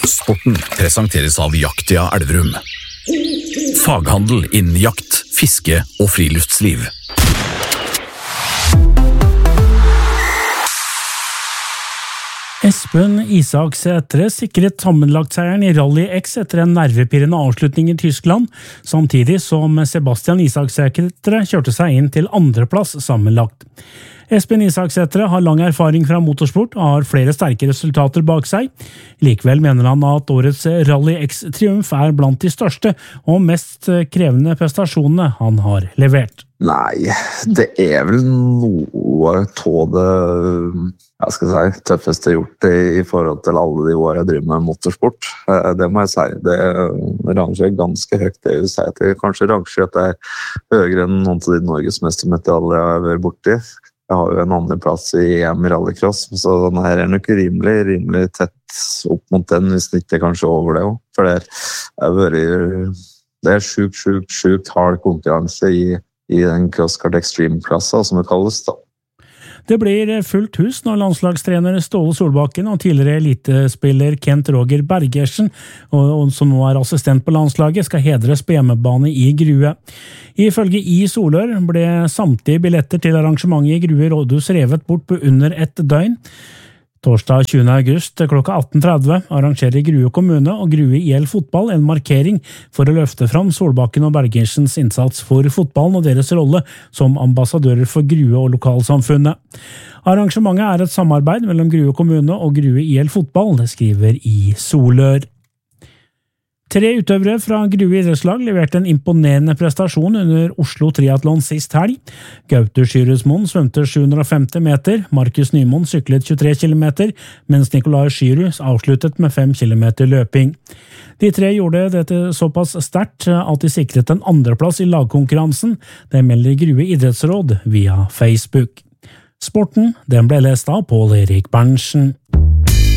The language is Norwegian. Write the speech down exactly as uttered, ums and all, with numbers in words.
Sporten presenteres av Jaktia Elverum. Faghandel innen jakt, fiske og friluftsliv. Espen Isaksætre sikret sammenlagtseieren i Rally X etter en nervepirrende avslutning i Tyskland, samtidig som Sebastian Isaksætre kjørte seg inn til andreplass sammenlagt. Espen Isaksætre har lang erfaring fra motorsport og har flere sterke resultater bak seg. Likevel mener han at årets Rally X-triumf er blant de største og mest krevende prestasjonene han har levert. Nei, det er vel noe av det jeg skal si, tøffeste gjort i, i forhold til alle de år jeg driver med motorsport. Det må jeg si. Det rangerer ganske høyt. Det vil si at jeg kanskje rangerer at det er høyere enn noen av de norgesmestermedaljer jeg har vært borti. Jeg har jo en andre plass i E M i rallycross, så denne her er nok rimelig, rimelig tett opp mot den, hvis det ikke er kanskje over det også. For det er, vært, det er sjukt, sjukt, sjukt hard konkurranse i, i den CrossKart Extreme-klassa, som det kalles da. Det blir fullt hus når landslagstrener Ståle Solbakken og tidligere elitespiller Kent Roger Bergersen, som nå er assistent på landslaget, skal hedres på hjemmebane i Grue. Ifølge I Solør ble samtlige billetter til arrangementet i Grue rådhus revet bort på under ett døgn. Torsdag tjuende august klokka atten tretti arrangerer Grue kommune og Grue I L fotball en markering for å løfte fram Solbakken og Bergersens innsats for fotballen og deres rolle som ambassadører for Grue og lokalsamfunnet. Arrangementet er et samarbeid mellom Grue kommune og Grue I L fotball, det skriver I Solør. Tre utøvere fra Grue idrettslag leverte en imponerende prestasjon under Oslo Triathlon sist helg. Gaute Skyrusmoen svømte sju hundre og femti meter, Markus Nymoen syklet tjuetre kilometer, mens Nikolai Skyrus avsluttet med fem kilometer løping. De tre gjorde dette såpass sterkt at de sikret en andreplass i lagkonkurransen, det melder Grue idrettsråd via Facebook. Sporten, den ble lest av Pål Erik Berntsen.